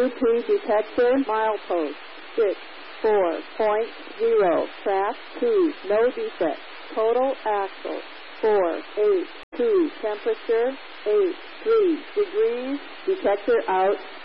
Bluetooth detector milepost 64.0. Track 2. No defect. Total axle 482. Temperature 83 degrees. Detector out.